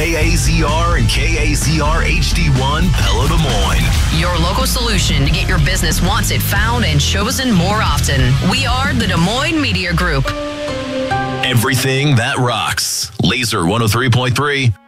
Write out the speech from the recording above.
KAZR and KAZR HD1 Pella Des Moines. Your local solution to get your business wanted, found, and chosen more often. We are the Des Moines Media Group. Everything that rocks. Laser 103.3.